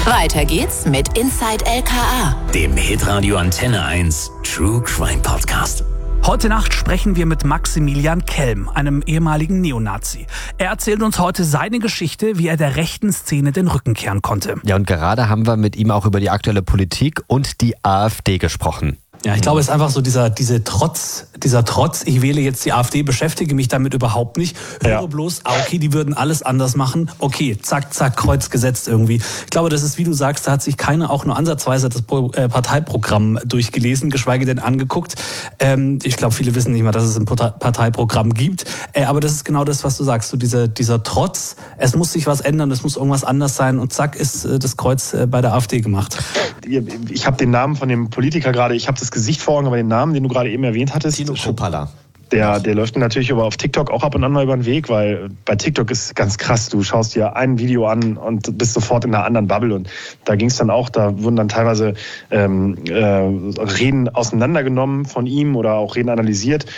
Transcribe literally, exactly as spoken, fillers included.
Weiter geht's mit Inside L K A, dem Hitradio Antenne eins True Crime Podcast. Heute Nacht sprechen wir mit Maximilian Kelm, einem ehemaligen Neonazi. Er erzählt uns heute seine Geschichte, wie er der rechten Szene den Rücken kehren konnte. Ja, und gerade haben wir mit ihm auch über die aktuelle Politik und die AfD gesprochen. Ja, ich glaube, es ist einfach so dieser, diese Trotz, dieser Trotz, ich wähle jetzt die AfD, beschäftige mich damit überhaupt nicht. Höre ja. bloß, ah, okay, die würden alles anders machen. Okay, zack, zack, Kreuz gesetzt irgendwie. Ich glaube, das ist, wie du sagst, da hat sich keiner auch nur ansatzweise das Parteiprogramm durchgelesen, geschweige denn angeguckt. Ähm, ich glaube, viele wissen nicht mal, dass es ein Parteiprogramm gibt. Äh, aber das ist genau das, was du sagst, so dieser, dieser Trotz, es muss sich was ändern, es muss irgendwas anders sein und zack, ist äh, das Kreuz äh, bei der AfD gemacht. Ich habe den Namen von dem Politiker gerade, ich habe das Gesicht vor Augen, aber den Namen, den du gerade eben erwähnt hattest. Tino Kruppalla. Der, der läuft mir natürlich aber auf TikTok auch ab und an mal über den Weg, weil bei TikTok ist ganz krass, du schaust dir ein Video an und bist sofort in einer anderen Bubble und da ging es dann auch, da wurden dann teilweise ähm, äh, Reden auseinandergenommen von ihm oder auch Reden analysiert